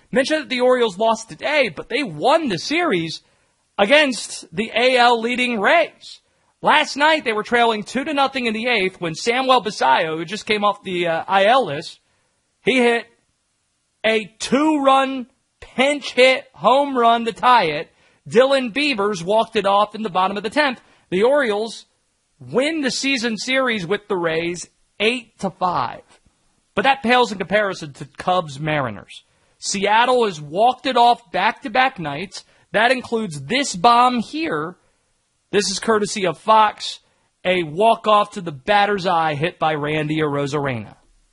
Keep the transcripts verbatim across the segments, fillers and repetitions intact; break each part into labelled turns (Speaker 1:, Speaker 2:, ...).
Speaker 1: Mentioned that the Orioles lost today, but they won the series against the A L leading Rays. Last night, they were trailing two to nothing in the eighth when Samuel Basallo, who just came off the uh, I L list, he hit a two-run pinch hit home run to tie it. Dylan Beavers walked it off in the bottom of the tenth. The Orioles win the season series with the Rays eight to five. But that pales in comparison to Cubs-Mariners. Seattle has walked it off back-to-back nights. That includes this bomb here. This is courtesy of Fox, a walk-off to the batter's eye hit by Randy Arozarena.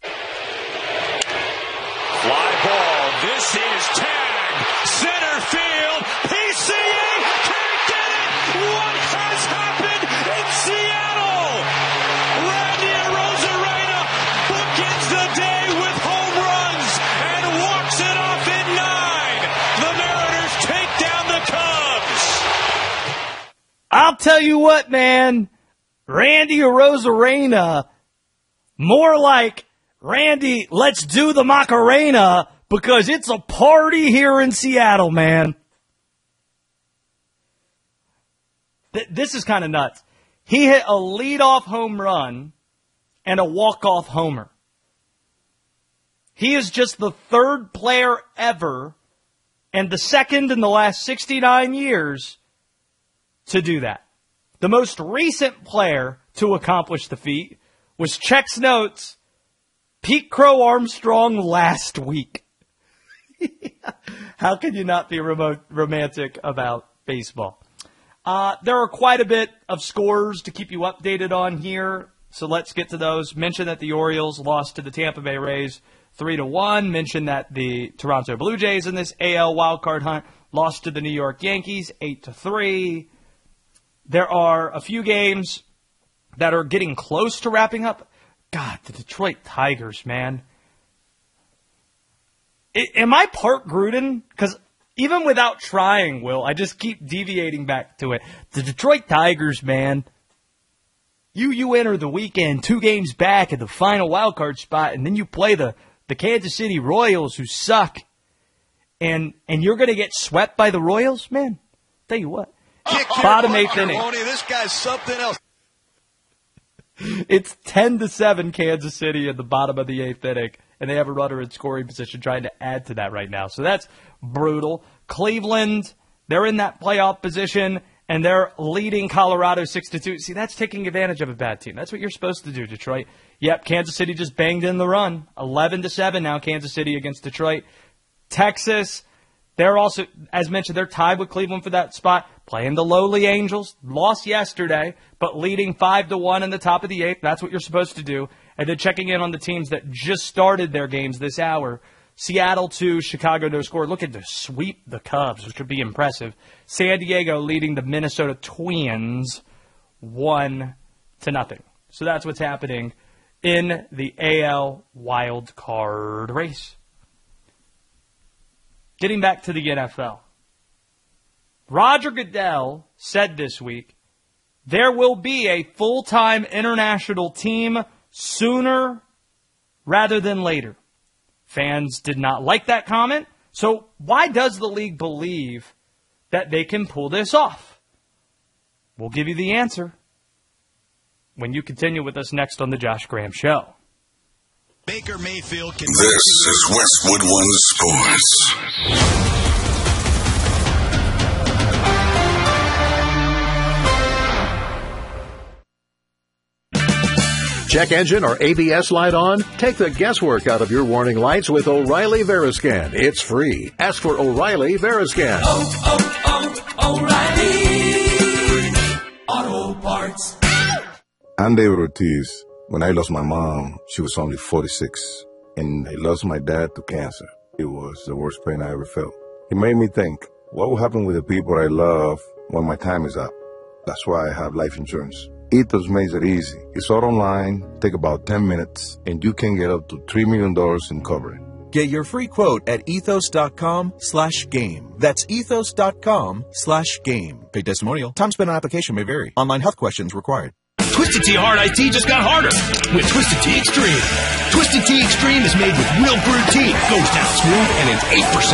Speaker 2: Fly ball. This is tagged. Center field. P C A can't get it. What has happened in Seattle? Randy Arozarena bookends the day with home runs and walks it off in nine. The Mariners take down the Cubs.
Speaker 1: I'll tell you what, man. Randy Arozarena, more like Randy, let's do the Macarena because it's a party here in Seattle, man. Th- this is kind of nuts. He hit a leadoff home run and a walk-off homer. He is just the third player ever and the second in the last sixty-nine years to do that. The most recent player to accomplish the feat was Check's Notes, Pete Crow Armstrong last week. How can you not be remote, romantic about baseball? Uh, there are quite a bit of scores to keep you updated on here, so let's get to those. Mention that the Orioles lost to the Tampa Bay Rays three to one. Mention that the Toronto Blue Jays in this A L wildcard hunt lost to the New York Yankees eight to three. There are a few games that are getting close to wrapping up. God, the Detroit Tigers, man. I, am I part Gruden? Because even without trying, Will, I just keep deviating back to it. The Detroit Tigers, man. You you enter the weekend two games back at the final wildcard spot, and then you play the, the Kansas City Royals, who suck. And and you're going to get swept by the Royals? Man, tell you what.
Speaker 2: Kick
Speaker 1: Bottom eighth inning.
Speaker 2: This guy's something else.
Speaker 1: It's ten to seven Kansas City at the bottom of the eighth inning, and they have a runner in scoring position trying to add to that right now. So that's brutal. Cleveland, they're in that playoff position, and they're leading Colorado six to two. See, that's taking advantage of a bad team. That's what you're supposed to do, Detroit. Yep, Kansas City just banged in the run. eleven to seven now, Kansas City against Detroit. Texas, they're also, as mentioned, they're tied with Cleveland for that spot. Playing the lowly Angels, lost yesterday, but leading five to one in the top of the eighth. That's what you're supposed to do. And then checking in on the teams that just started their games this hour. Seattle two, Chicago no score. Looking to sweep the Cubs, which would be impressive. San Diego leading the Minnesota Twins one to nothing. So that's what's happening in the A L wild card race. Getting back to the N F L. Roger Goodell said this week, there will be a full-time international team sooner rather than later. Fans did not like that comment, so why does the league believe that they can pull this off? We'll give you the answer when you continue with us next on The Josh Graham Show.
Speaker 2: Baker Mayfield can.
Speaker 3: This is Westwood One Sports.
Speaker 4: Check engine or A B S light on? Take the guesswork out of your warning lights with O'Reilly Veriscan. It's free. Ask for O'Reilly Veriscan.
Speaker 5: Oh, oh, oh, O'Reilly Auto Parts.
Speaker 6: I'm David Ortiz. When I lost my mom, she was only forty-six. And I lost my dad to cancer. It was the worst pain I ever felt. It made me think, what will happen with the people I love when my time is up? That's why I have life insurance. Ethos makes it easy. It's all online, take about ten minutes, and you can get up to three million dollars in coverage.
Speaker 7: Get your free quote at ethos.com slash game. That's ethos.com slash game. Paid testimonial. Time spent on application may vary. Online health questions required.
Speaker 8: Twisted Tea Hard Iced Tea just got harder with Twisted Tea Extreme. Twisted Tea Extreme is made with real brewed tea. Goes down smooth and it's eight percent